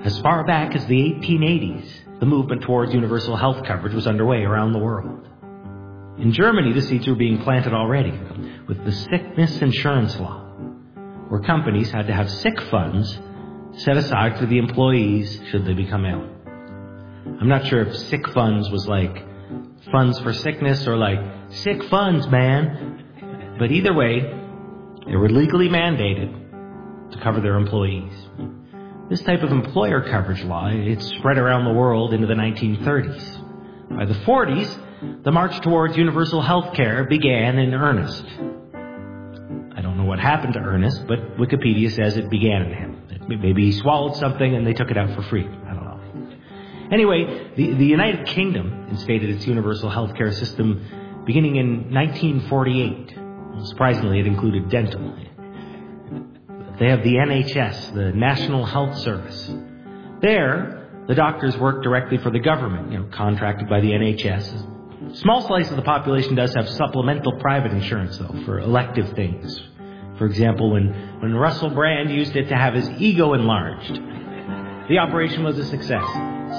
As far back as the 1880s, the movement towards universal health coverage was underway around the world. In Germany, the seeds were being planted already with the sickness insurance law, where companies had to have sick funds set aside for the employees should they become ill. I'm not sure if sick funds was like funds for sickness or like sick funds, man. But either way, they were legally mandated to cover their employees. This type of employer coverage law, it spread around the world into the 1930s. By the 40s, the march towards universal health care began in earnest. I don't know what happened to Ernest, but Wikipedia says it began in him. Maybe he swallowed something and they took it out for free. I don't know. Anyway, the United Kingdom instated its universal health care system beginning in 1948. Surprisingly, it included dental. They have the NHS, the National Health Service. There, the doctors work directly for the government, contracted by the NHS. A small slice of the population does have supplemental private insurance, though, for elective things. For example, when Russell Brand used it to have his ego enlarged. The operation was a success.